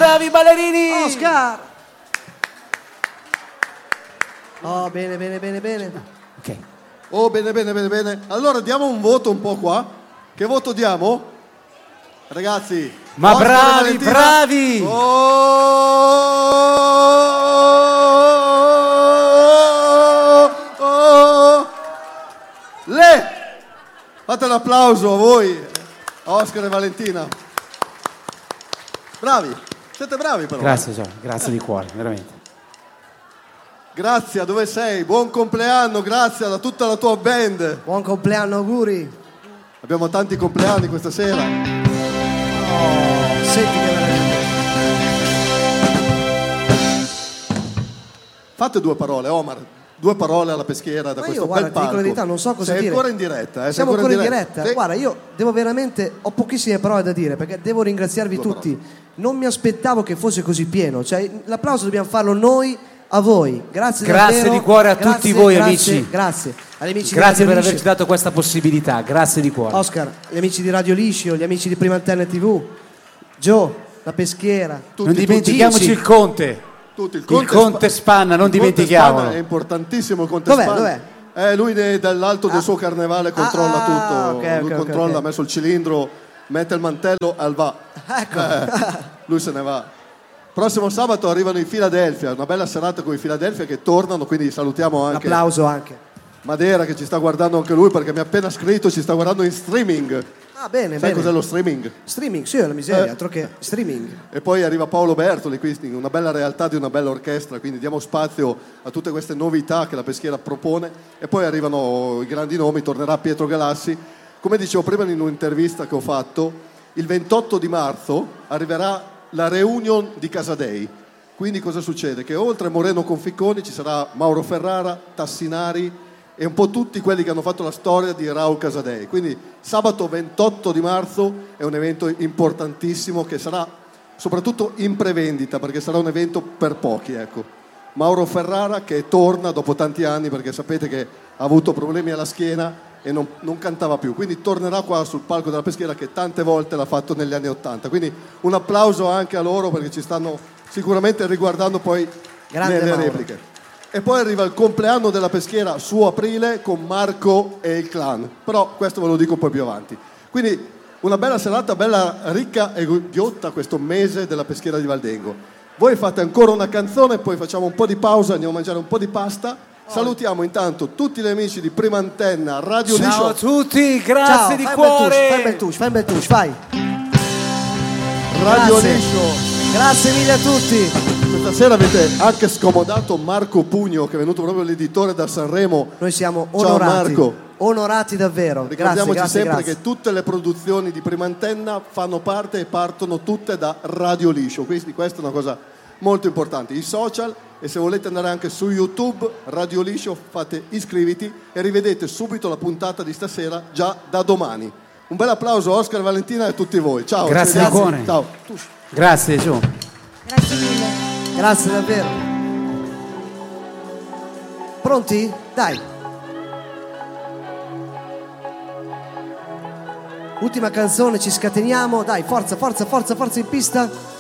bravi ballerini! Oscar! Oh, bene, bene, bene, bene. Ok. Oh, bene, bene, bene, bene. Allora diamo un voto un po' qua. Che voto diamo? Ragazzi. Ma Oscar e bravi, Valentina. bravi! Fate l'applauso a voi, Oscar e Valentina. Bravi, siete bravi però. Grazie Gio, grazie di cuore, veramente. Grazie, dove sei? Buon compleanno, grazie da tutta la tua band. Buon compleanno, auguri. Abbiamo tanti compleanni questa sera. Oh, senti che veramente. Fate due parole, Omar. Due parole alla peschiera da Ma questo io, guarda, bel ti dico palco. la verità, non so cosa Sei dire. ancora in diretta, Siamo ancora in diretta. Sì. Guarda, io devo veramente, ho pochissime parole da dire perché devo ringraziarvi tutti. Non mi aspettavo che fosse così pieno. Cioè, l'applauso dobbiamo farlo noi a voi. Grazie davvero. Di cuore a tutti voi, grazie, amici. Grazie. Agli amici di Grazie Radio per Liscio. averci dato questa possibilità, grazie di cuore. Oscar, gli amici di Radio Liscio, gli amici di Prima Antenne TV, Joe, la peschiera. Non dimentichiamoci il Conte. Tutti, Il Conte Spanna, non dimentichiamolo. Spanna è importantissimo il Conte Dov'è? Spanna. Dov'è? Lui dall'alto del suo carnevale controlla tutto. ok, Lui ok, controlla, ok. ha messo il cilindro, mette il mantello al va. Ecco. Lui se ne va. Prossimo sabato arrivano in Philadelphia, una bella serata con i Philadelphia che tornano, quindi salutiamo Un anche applauso anche. Madera che ci sta guardando anche lui perché mi ha appena scritto, ci sta guardando in streaming. Ah, bene, Sai bene. cos'è lo streaming? Streaming, sì, è la miseria, altro che streaming. E poi arriva Paolo Bertoli, quindi una bella realtà di una bella orchestra, quindi diamo spazio a tutte queste novità che la peschiera propone. E poi arrivano i grandi nomi, tornerà Pietro Galassi. Come dicevo prima in un'intervista che ho fatto, il 28 di marzo arriverà la reunion di Casadei. Quindi cosa succede? Che oltre Moreno Conficconi ci sarà Mauro Ferrara, Tassinari e un po' tutti quelli che hanno fatto la storia di Raul Casadei. Quindi sabato 28 di marzo è un evento importantissimo che sarà soprattutto in prevendita perché sarà un evento per pochi, ecco. Mauro Ferrara che torna dopo tanti anni perché sapete che ha avuto problemi alla schiena e non cantava più, quindi tornerà qua sul palco della peschiera che tante volte l'ha fatto negli anni '80. Quindi un applauso anche a loro perché ci stanno sicuramente riguardando poi Grande nelle Mauro. repliche. E poi arriva il compleanno della peschiera su aprile con Marco e il clan, però questo ve lo dico poi più avanti. Quindi una bella serata, bella ricca e ghiotta questo mese della peschiera di Valdengo. Voi fate ancora una canzone, poi facciamo un po' di pausa, andiamo a mangiare un po' di pasta. Salutiamo intanto tutti gli amici di Prima Antenna, Radio Liscio. Ciao a tutti, grazie Ciao, di fai cuore. fai un bel touch, vai. Radio Grazie. Liscio. Grazie mille a tutti. Questa sera avete anche scomodato Marco Pugno, che è venuto proprio l'editore da Sanremo. Noi siamo Ciao onorati. Marco. Onorati davvero. Ricordiamoci Grazie, sempre grazie. che tutte le produzioni di Prima Antenna fanno parte e partono tutte da Radio Liscio, quindi questa è una cosa molto importante. I social, e se volete andare anche su YouTube, Radio Liscio, fate iscriviti e rivedete subito la puntata di stasera già da domani. Un bel applauso a Oscar, Valentina e a tutti voi. Ciao. Grazie di cuore. Ciao. Grazie Gio. Grazie mille. Grazie davvero. Pronti? Dai. Ultima canzone, ci scateniamo. Dai, forza, forza, forza, forza in pista.